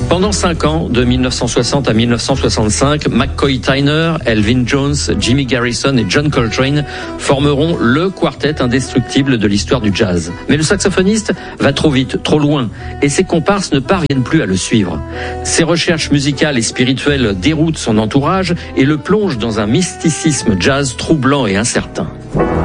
Pendant 5 ans, de 1960 à 1965, McCoy Tyner, Elvin Jones, Jimmy Garrison et John Coltrane formeront le quartet indestructible de l'histoire du jazz. Mais le saxophoniste va trop vite, trop loin, et ses comparses ne parviennent plus à le suivre. Ses recherches musicales et spirituelles déroutent son entourage et le plongent dans un mysticisme jazz troublant et incertain.